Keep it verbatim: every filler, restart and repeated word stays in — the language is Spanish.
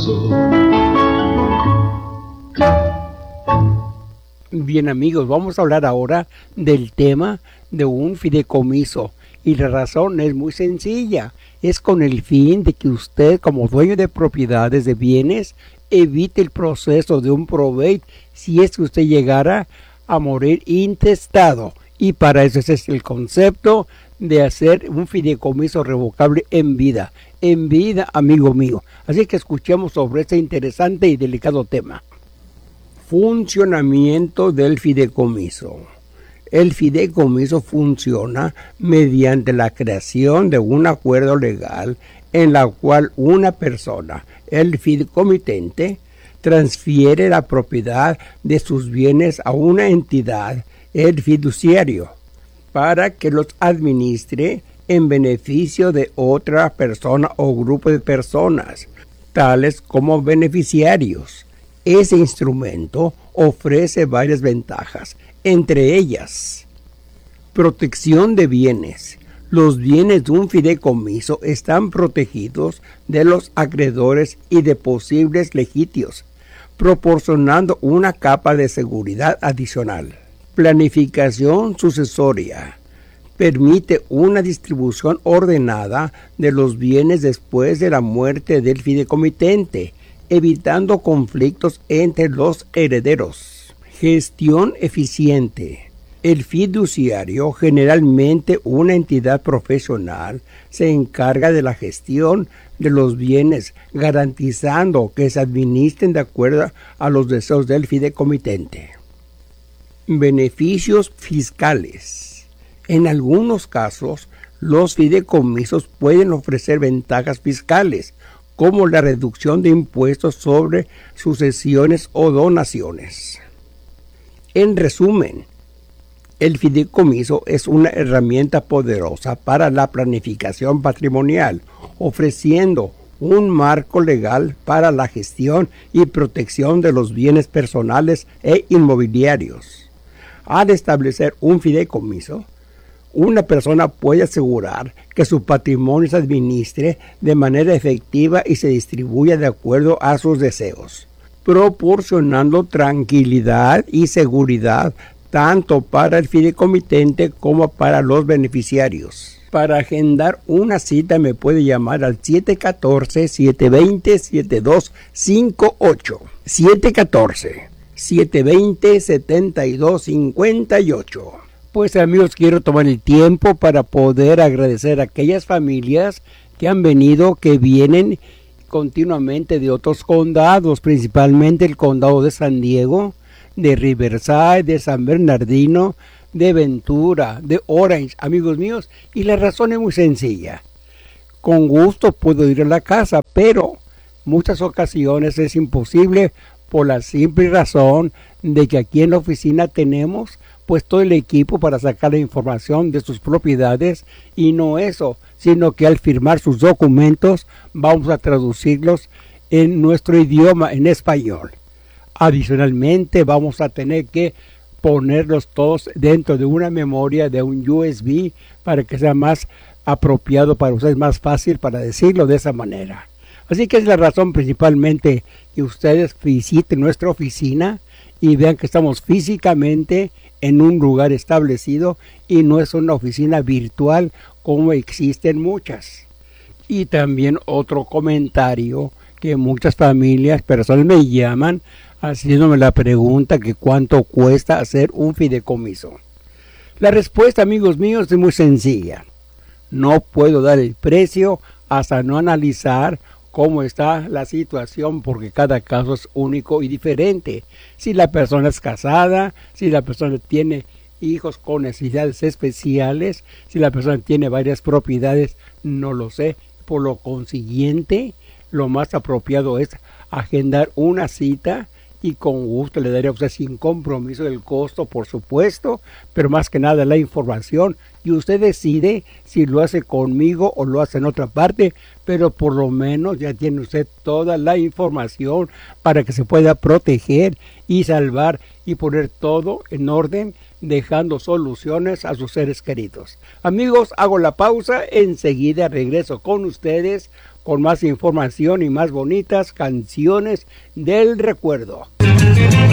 fideicomiso. Bien amigos, vamos a hablar ahora del tema de un fideicomiso y la razón es muy sencilla, es con el fin de que usted como dueño de propiedades de bienes evite el proceso de un probate si es que usted llegara a morir intestado y para eso ese es el concepto de hacer un fideicomiso revocable en vida, en vida amigo mío, así que escuchemos sobre este interesante y delicado tema. Funcionamiento del fideicomiso. El fideicomiso funciona mediante la creación de un acuerdo legal en la cual una persona, el fideicomitente, transfiere la propiedad de sus bienes a una entidad, el fiduciario, para que los administre en beneficio de otra persona o grupo de personas, tales como beneficiarios. Ese instrumento ofrece varias ventajas, entre ellas, protección de bienes. Los bienes de un fideicomiso están protegidos de los acreedores y de posibles litigios, proporcionando una capa de seguridad adicional. Planificación sucesoria. Permite una distribución ordenada de los bienes después de la muerte del fideicomitente, evitando conflictos entre los herederos. Gestión eficiente. El fiduciario, generalmente una entidad profesional, se encarga de la gestión de los bienes, garantizando que se administren de acuerdo a los deseos del fideicomitente. Beneficios fiscales. En algunos casos, los fideicomisos pueden ofrecer ventajas fiscales, como la reducción de impuestos sobre sucesiones o donaciones. En resumen, el fideicomiso es una herramienta poderosa para la planificación patrimonial, ofreciendo un marco legal para la gestión y protección de los bienes personales e inmobiliarios. Al establecer un fideicomiso, una persona puede asegurar que su patrimonio se administre de manera efectiva y se distribuya de acuerdo a sus deseos, proporcionando tranquilidad y seguridad tanto para el fideicomitente como para los beneficiarios. Para agendar una cita me puede llamar al siete uno cuatro, siete dos cero, siete dos cinco ocho, siete uno cuatro, siete dos cero, siete dos cinco ocho. Pues amigos, quiero tomar el tiempo para poder agradecer a aquellas familias que han venido, que vienen continuamente de otros condados, principalmente el condado de San Diego, de Riverside, de San Bernardino, de Ventura, de Orange, amigos míos, y la razón es muy sencilla. Con gusto puedo ir a la casa, pero muchas ocasiones es imposible por la simple razón de que aquí en la oficina tenemos pues todo el equipo para sacar la información de sus propiedades y no eso, sino que al firmar sus documentos vamos a traducirlos en nuestro idioma, en español. Adicionalmente vamos a tener que ponerlos todos dentro de una memoria de un U S B para que sea más apropiado para ustedes, más fácil para decirlo de esa manera. Así que es la razón principalmente que ustedes visiten nuestra oficina y vean que estamos físicamente en un lugar establecido y no es una oficina virtual como existen muchas. Y también otro comentario que muchas familias, personas me llaman haciéndome la pregunta que cuánto cuesta hacer un fideicomiso. La respuesta, amigos míos, es muy sencilla. No puedo dar el precio hasta no analizar cómo está la situación, porque cada caso es único y diferente. Si la persona es casada, si la persona tiene hijos con necesidades especiales, si la persona tiene varias propiedades, no lo sé. Por lo consiguiente, lo más apropiado es agendar una cita y con gusto le daré a usted sin compromiso el costo, por supuesto, pero más que nada la información y usted decide si lo hace conmigo o lo hace en otra parte, pero por lo menos ya tiene usted toda la información para que se pueda proteger y salvar y poner todo en orden, dejando soluciones a sus seres queridos. Amigos, hago la pausa, enseguida regreso con ustedes con más información y más bonitas canciones del recuerdo.